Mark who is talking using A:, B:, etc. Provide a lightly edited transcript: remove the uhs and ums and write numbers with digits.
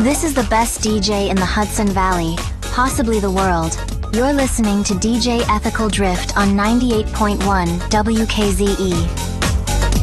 A: This is the best DJ in the Hudson Valley, possibly the world. You're listening to DJ Ethical Drift on 98.1 WKZE.